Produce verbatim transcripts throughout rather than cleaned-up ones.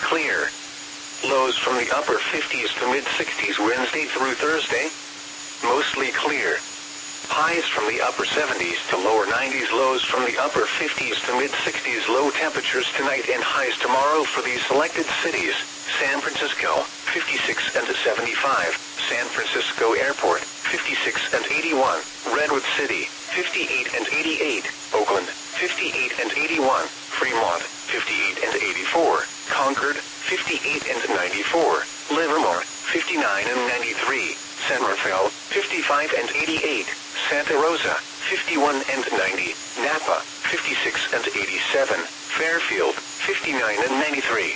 clear. Lows from the upper fifties to mid-sixties Wednesday through Thursday. Mostly clear. Highs from the upper seventies to lower nineties, lows from the upper fifties to mid-sixties, low temperatures tonight and highs tomorrow for these selected cities: San Francisco, fifty-six and seventy-five, San Francisco Airport, fifty-six and eighty-one, Redwood City, fifty-eight and eighty-eight, Oakland, fifty-eight and eighty-one, Fremont, fifty-eight and eighty-four, Concord, fifty-eight and ninety-four, Livermore, fifty-nine and ninety-three, San Rafael, fifty-five and eighty-eight, Santa Rosa, fifty-one and ninety, Napa, fifty-six and eighty-seven, Fairfield, fifty-nine and ninety-three.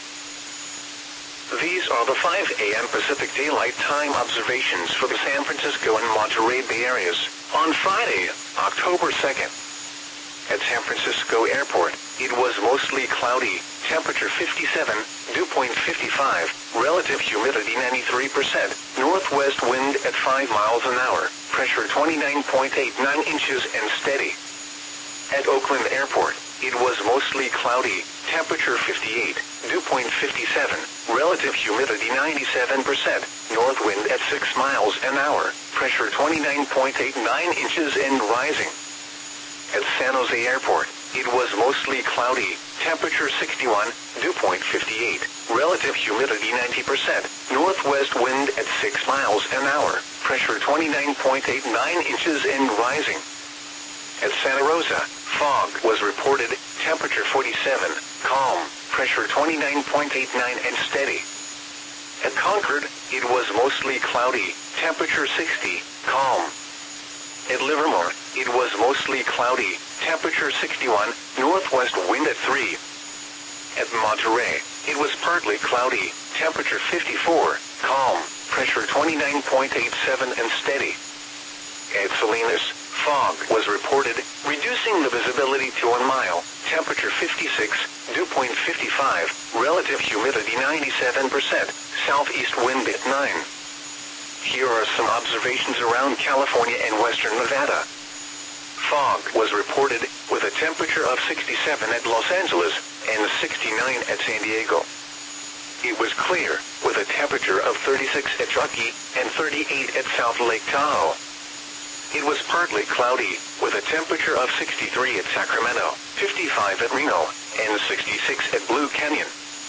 These are the five A M Pacific Daylight Time observations for the San Francisco and Monterey Bay areas on Friday, October second. At San Francisco Airport, it was mostly cloudy, temperature fifty-seven, dew point fifty-five, relative humidity ninety-three percent, northwest wind at five miles an hour, pressure twenty-nine point eight nine inches and steady. At Oakland Airport, it was mostly cloudy, temperature fifty-eight, dew point fifty-seven, relative humidity ninety-seven percent, north wind at six miles an hour, pressure twenty-nine point eight nine inches and rising. At San Jose Airport, it was mostly cloudy, temperature sixty-one, dew point fifty-eight, relative humidity ninety percent, northwest wind at six miles an hour, pressure twenty-nine point eight nine inches and rising. At Santa Rosa, fog was reported, temperature forty-seven, calm, pressure twenty-nine point eight nine and steady. At Concord, it was mostly cloudy, temperature sixty, calm. At Livermore, it was mostly cloudy, temperature sixty-one, northwest wind at three. At Monterey, it was partly cloudy, temperature fifty-four, calm, pressure twenty-nine point eight seven and steady. At Salinas, fog was reported, reducing the visibility to one mile, temperature fifty-six, dew point fifty-five, relative humidity ninety-seven percent, southeast wind at nine. Here are some observations around California and western Nevada. Fog was reported, with a temperature of sixty-seven at Los Angeles and sixty-nine at San Diego. It was clear, with a temperature of thirty-six at Truckee and thirty-eight at South Lake Tahoe. It was partly cloudy, with a temperature of sixty-three at Sacramento, fifty-five at Reno, and sixty-six at Blue Canyon.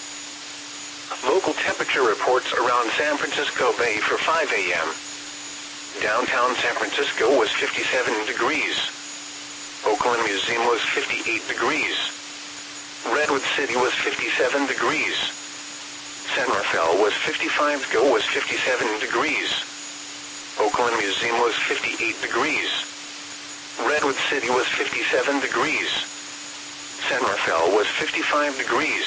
Local temperature reports around San Francisco Bay for five A M Downtown San Francisco was fifty-seven degrees. Oakland Museum was fifty-eight degrees. Redwood City was fifty-seven degrees. San Rafael was fifty-five, Go was fifty-seven degrees. Oakland Museum was fifty-eight degrees. Redwood City was fifty-seven degrees. San Rafael was fifty-five degrees.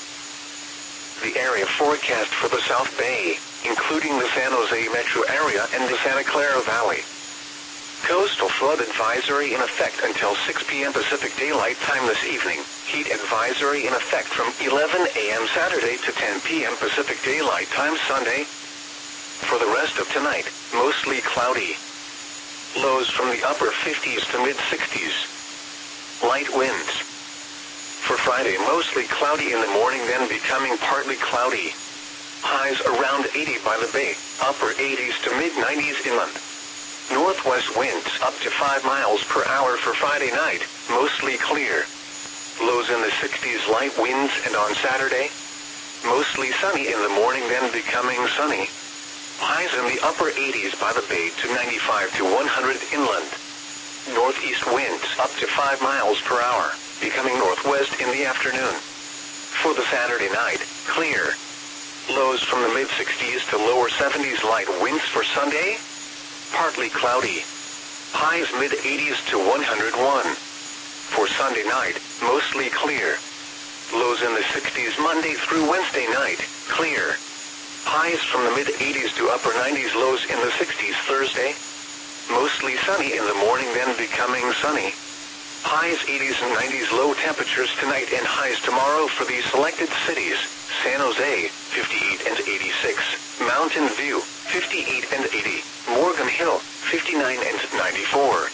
The area forecast for the South Bay, including the San Jose metro area and the Santa Clara Valley. Coastal flood advisory in effect until six P M Pacific Daylight Time this evening. Heat advisory in effect from eleven A M Saturday to ten P M Pacific Daylight Time Sunday. For the rest of tonight, mostly cloudy. Lows from the upper fifties to mid-sixties. Light winds. For Friday, mostly cloudy in the morning, then becoming partly cloudy. Highs around eighty by the bay, upper eighties to mid-nineties inland. Northwest winds up to five miles per hour for Friday night, mostly clear. Lows in the sixties, light winds, and on Saturday, mostly sunny in the morning, then becoming sunny. Highs in the upper eighties by the bay to ninety-five to one hundred inland. Northeast winds up to five miles per hour, becoming northwest in the afternoon. For the Saturday night, clear. Lows from the mid-sixties to lower seventies, light winds for Sunday. Partly cloudy. Highs mid-eighties to one hundred one. For Sunday night, mostly clear. Lows in the sixties Monday through Wednesday night, clear. Highs from the mid-eighties to upper nineties, lows in the sixties Thursday. Mostly sunny in the morning, then becoming sunny. Highs eighties and nineties, low temperatures tonight and highs tomorrow for these selected cities: San Jose, fifty-eight and eighty-six, Mountain View, fifty-eight and eighty, Morgan Hill, fifty-nine and ninety-four.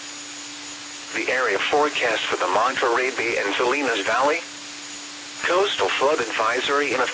The area forecast for the Monterey Bay and Salinas Valley. Coastal flood advisory in effect